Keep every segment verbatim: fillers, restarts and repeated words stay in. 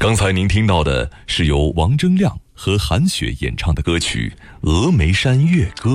刚才您听到的是由王铮亮和韩雪演唱的歌曲《峨眉山月歌》。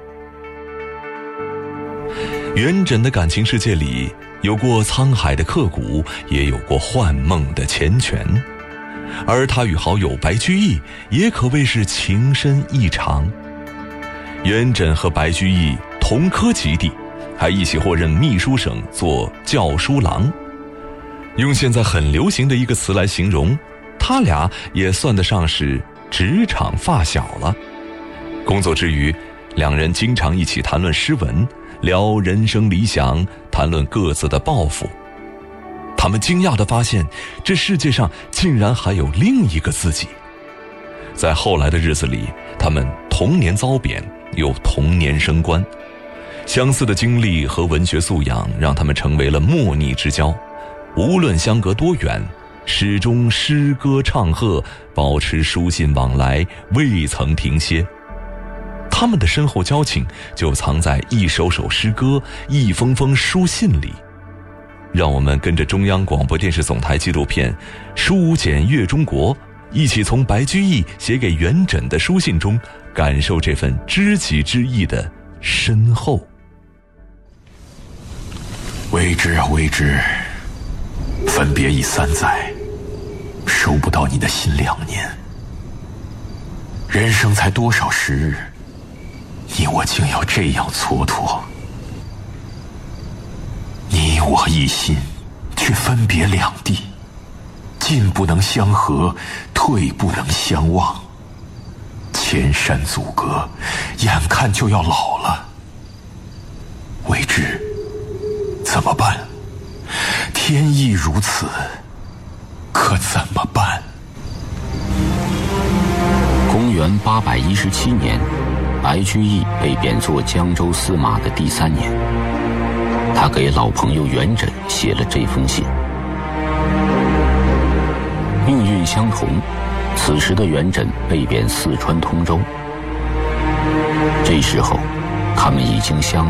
元稹的感情世界里，有过沧海的刻骨，也有过幻梦的缱绻。而他与好友白居易也可谓是情深意长。元稹和白居易同科及第，还一起获任秘书省做校书郎。用现在很流行的一个词来形容，他俩也算得上是职场发小了。工作之余，两人经常一起谈论诗文，聊人生理想，谈论各自的抱负。他们惊讶地发现，这世界上竟然还有另一个自己。在后来的日子里，他们同年遭贬，又同年升官。相似的经历和文学素养让他们成为了莫逆之交，无论相隔多远，始终诗歌唱和，保持书信往来，未曾停歇。他们的深厚交情就藏在一首首诗歌，一封封书信里。让我们跟着中央广播电视总台纪录片《书简阅中国》，一起从白居易写给元稹的书信中，感受这份知己之意的深厚。 为之啊为之，分别已三载，收不到你的心两年。人生才多少时日，你我竟要这样蹉跎。你我一心，却分别两地，进不能相合，退不能相忘。千山阻隔，眼看就要老了。为之怎么办？天意如此，可怎么办？ 公元八百一十七年，白居易被贬做江州司马的第三年，他给老朋友元稹写了这封信。命运相同，此时的元稹被贬四川通州。这时候，他们已经相